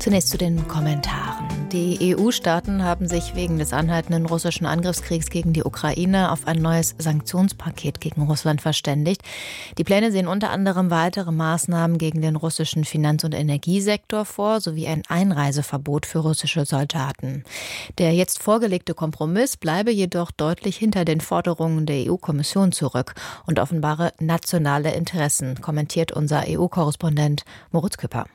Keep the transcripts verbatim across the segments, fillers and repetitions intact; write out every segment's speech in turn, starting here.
Zunächst zu den Kommentaren. Die E U-Staaten haben sich wegen des anhaltenden russischen Angriffskriegs gegen die Ukraine auf ein neues Sanktionspaket gegen Russland verständigt. Die Pläne sehen unter anderem weitere Maßnahmen gegen den russischen Finanz- und Energiesektor vor, sowie ein Einreiseverbot für russische Soldaten. Der jetzt vorgelegte Kompromiss bleibe jedoch deutlich hinter den Forderungen der E U-Kommission zurück und offenbare nationale Interessen, kommentiert unser E U-Korrespondent Moritz Küpper.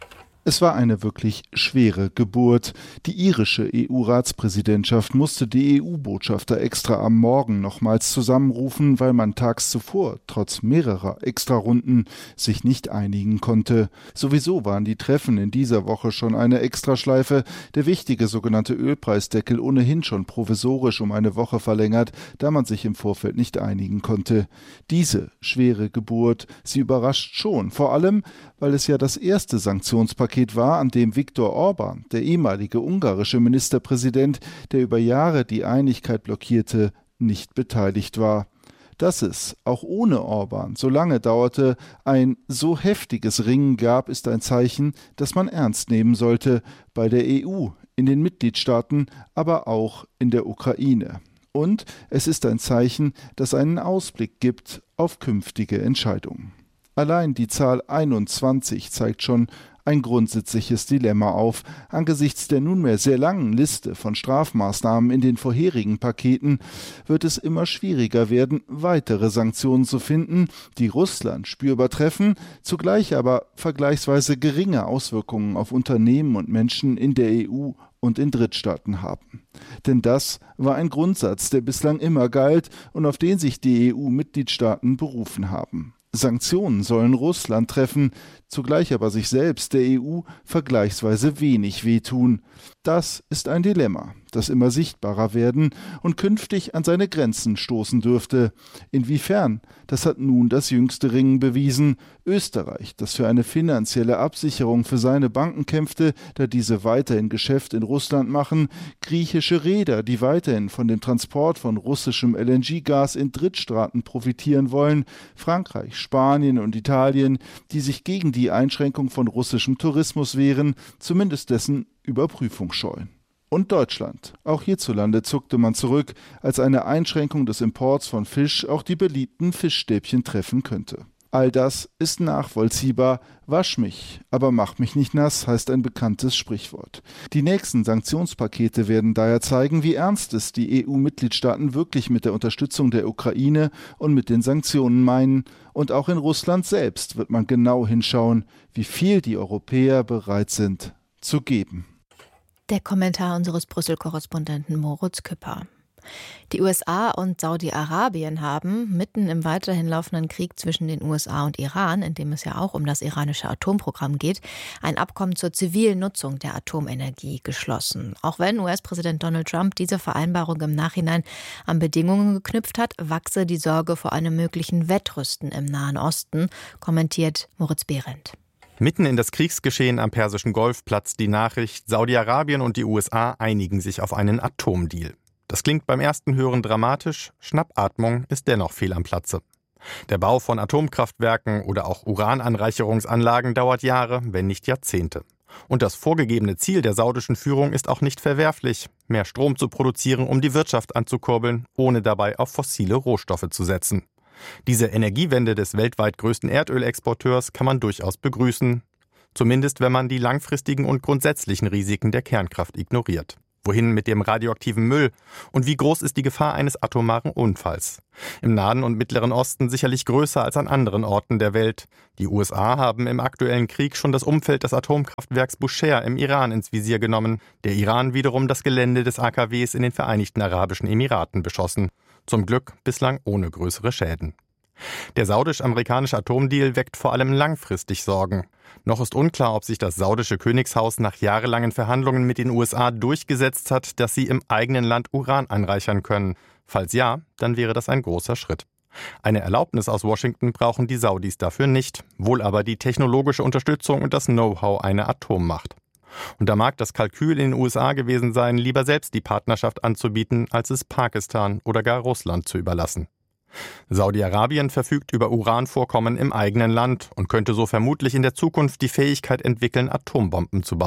Es war eine wirklich schwere Geburt. Die irische E U-Ratspräsidentschaft musste die E U-Botschafter extra am Morgen nochmals zusammenrufen, weil man tags zuvor, trotz mehrerer Extrarunden, sich nicht einigen konnte. Sowieso waren die Treffen in dieser Woche schon eine Extraschleife, der wichtige sogenannte Ölpreisdeckel ohnehin schon provisorisch um eine Woche verlängert, da man sich im Vorfeld nicht einigen konnte. Diese schwere Geburt, sie überrascht schon, vor allem, weil es ja das erste Sanktionspaket war, an dem Viktor Orban, der ehemalige ungarische Ministerpräsident, der über Jahre die Einigkeit blockierte, nicht beteiligt war. Dass es, auch ohne Orban, so lange dauerte, ein so heftiges Ringen gab, ist ein Zeichen, das man ernst nehmen sollte, bei der E U, in den Mitgliedstaaten, aber auch in der Ukraine. Und es ist ein Zeichen, das einen Ausblick gibt auf künftige Entscheidungen. Allein die Zahl einundzwanzig zeigt schon ein grundsätzliches Dilemma auf. Angesichts der nunmehr sehr langen Liste von Strafmaßnahmen in den vorherigen Paketen wird es immer schwieriger werden, weitere Sanktionen zu finden, die Russland spürbar treffen, zugleich aber vergleichsweise geringe Auswirkungen auf Unternehmen und Menschen in der E U und in Drittstaaten haben. Denn das war ein Grundsatz, der bislang immer galt und auf den sich die E U-Mitgliedstaaten berufen haben. Sanktionen sollen Russland treffen, zugleich aber sich selbst, der E U, vergleichsweise wenig wehtun. Das ist ein Dilemma, das immer sichtbarer werden und künftig an seine Grenzen stoßen dürfte. Inwiefern? Das hat nun das jüngste Ringen bewiesen. Österreich, das für eine finanzielle Absicherung für seine Banken kämpfte, da diese weiterhin Geschäft in Russland machen, griechische Reeder, die weiterhin von dem Transport von russischem L N G-Gas in Drittstaaten profitieren wollen, Frankreich, Spanien und Italien, die sich gegen die Einschränkung von russischem Tourismus wehren, zumindest dessen Überprüfung scheuen. Und Deutschland. Auch hierzulande zuckte man zurück, als eine Einschränkung des Imports von Fisch auch die beliebten Fischstäbchen treffen könnte. All das ist nachvollziehbar. Wasch mich, aber mach mich nicht nass, heißt ein bekanntes Sprichwort. Die nächsten Sanktionspakete werden daher zeigen, wie ernst es die E U-Mitgliedstaaten wirklich mit der Unterstützung der Ukraine und mit den Sanktionen meinen. Und auch in Russland selbst wird man genau hinschauen, wie viel die Europäer bereit sind zu geben. Der Kommentar unseres Brüssel-Korrespondenten Moritz Küpper. Die U S A und Saudi-Arabien haben mitten im weiterhin laufenden Krieg zwischen den U S A und Iran, in dem es ja auch um das iranische Atomprogramm geht, ein Abkommen zur zivilen Nutzung der Atomenergie geschlossen. Auch wenn U S-Präsident Donald Trump diese Vereinbarung im Nachhinein an Bedingungen geknüpft hat, wachse die Sorge vor einem möglichen Wettrüsten im Nahen Osten, kommentiert Moritz Behrendt. Mitten in das Kriegsgeschehen am Persischen Golf platzt die Nachricht, Saudi-Arabien und die U S A einigen sich auf einen Atomdeal. Das klingt beim ersten Hören dramatisch, Schnappatmung ist dennoch fehl am Platze. Der Bau von Atomkraftwerken oder auch Urananreicherungsanlagen dauert Jahre, wenn nicht Jahrzehnte. Und das vorgegebene Ziel der saudischen Führung ist auch nicht verwerflich, mehr Strom zu produzieren, um die Wirtschaft anzukurbeln, ohne dabei auf fossile Rohstoffe zu setzen. Diese Energiewende des weltweit größten Erdölexporteurs kann man durchaus begrüßen, zumindest wenn man die langfristigen und grundsätzlichen Risiken der Kernkraft ignoriert. Wohin mit dem radioaktiven Müll? Und wie groß ist die Gefahr eines atomaren Unfalls? Im Nahen und Mittleren Osten sicherlich größer als an anderen Orten der Welt. Die U S A haben im aktuellen Krieg schon das Umfeld des Atomkraftwerks Bushehr im Iran ins Visier genommen. Der Iran wiederum das Gelände des A K Ws in den Vereinigten Arabischen Emiraten beschossen. Zum Glück bislang ohne größere Schäden. Der saudisch-amerikanische Atomdeal weckt vor allem langfristig Sorgen. Noch ist unklar, ob sich das saudische Königshaus nach jahrelangen Verhandlungen mit den U S A durchgesetzt hat, dass sie im eigenen Land Uran anreichern können. Falls ja, dann wäre das ein großer Schritt. Eine Erlaubnis aus Washington brauchen die Saudis dafür nicht, wohl aber die technologische Unterstützung und das Know-how einer Atommacht. Und da mag das Kalkül in den U S A gewesen sein, lieber selbst die Partnerschaft anzubieten, als es Pakistan oder gar Russland zu überlassen. Saudi-Arabien verfügt über Uranvorkommen im eigenen Land und könnte so vermutlich in der Zukunft die Fähigkeit entwickeln, Atombomben zu bauen.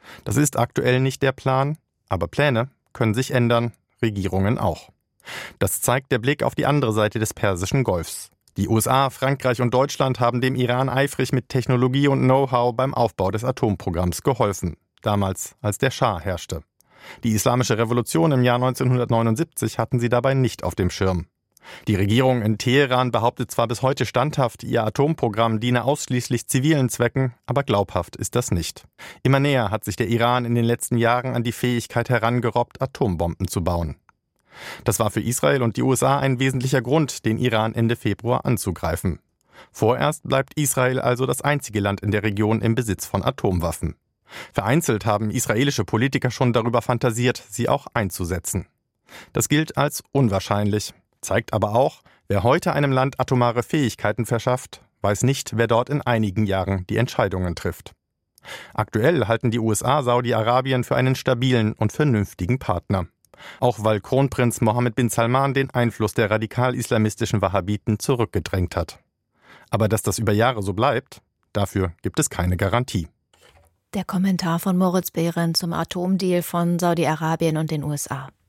Das ist aktuell nicht der Plan, aber Pläne können sich ändern, Regierungen auch. Das zeigt der Blick auf die andere Seite des Persischen Golfs. Die U S A, Frankreich und Deutschland haben dem Iran eifrig mit Technologie und Know-how beim Aufbau des Atomprogramms geholfen, damals als der Schah herrschte. Die Islamische Revolution im Jahr neunzehnhundertneunundsiebzig hatten sie dabei nicht auf dem Schirm. Die Regierung in Teheran behauptet zwar bis heute standhaft, ihr Atomprogramm diene ausschließlich zivilen Zwecken, aber glaubhaft ist das nicht. Immer näher hat sich der Iran in den letzten Jahren an die Fähigkeit herangerobbt, Atombomben zu bauen. Das war für Israel und die U S A ein wesentlicher Grund, den Iran Ende Februar anzugreifen. Vorerst bleibt Israel also das einzige Land in der Region im Besitz von Atomwaffen. Vereinzelt haben israelische Politiker schon darüber fantasiert, sie auch einzusetzen. Das gilt als unwahrscheinlich, zeigt aber auch, wer heute einem Land atomare Fähigkeiten verschafft, weiß nicht, wer dort in einigen Jahren die Entscheidungen trifft. Aktuell halten die U S A Saudi-Arabien für einen stabilen und vernünftigen Partner. Auch weil Kronprinz Mohammed bin Salman den Einfluss der radikal-islamistischen Wahhabiten zurückgedrängt hat. Aber dass das über Jahre so bleibt, dafür gibt es keine Garantie. Der Kommentar von Moritz Behrendt zum Atomdeal von Saudi-Arabien und den U S A.